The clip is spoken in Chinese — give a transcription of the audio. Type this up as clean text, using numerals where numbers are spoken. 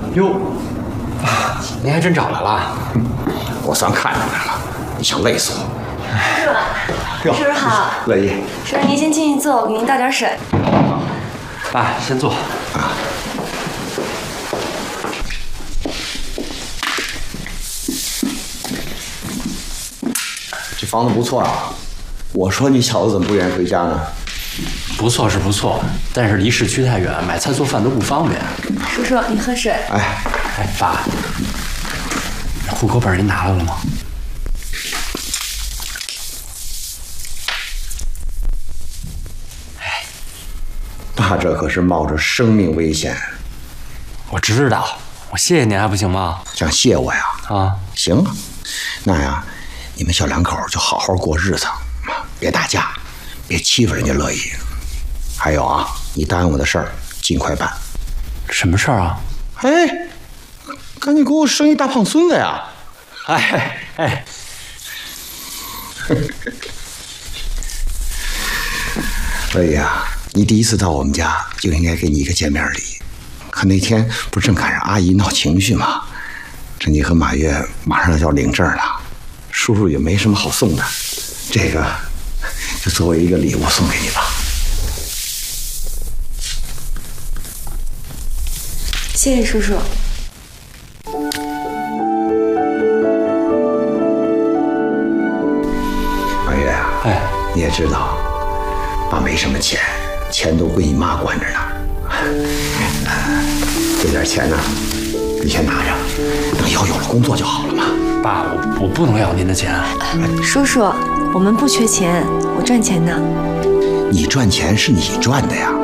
哟，您还真找来了， 我算看出来了，你想累死我。 叔叔好， 乐意。 叔叔您先进去坐，我给您倒点水。 爸，先坐。 啊。这房子不错啊，我说你小子怎么不愿意回家呢？ 不错是不错，但是离市区太远，买菜做饭都不方便。 叔叔，你喝水。 哎， 爸，户口本您拿来了吗？ 爸这可是冒着生命危险。 我知道，我谢谢您还不行吗？ 想谢我呀？ 啊， 行啊，那呀，你们小两口就好好过日子，别打架，别欺负人家乐意。还有啊，你答应我的事儿，尽快办。 什么事儿啊？ 哎，赶紧给我生一大胖孙子呀！ 哎， 乐意啊，你第一次到我们家就应该给你一个见面礼。可那天不是正赶上阿姨闹情绪吗？这你和马月马上就要领证了，叔叔也没什么好送的，这个就作为一个礼物送给你吧。 谢谢叔叔。 马月啊，你也知道，爸没什么钱，钱都归你妈管着呢。这点钱呢，你先拿着，等以后有了工作就好了嘛。 爸，我不能要您的钱。 叔叔，我们不缺钱，我赚钱呢。 你赚钱是你赚的呀，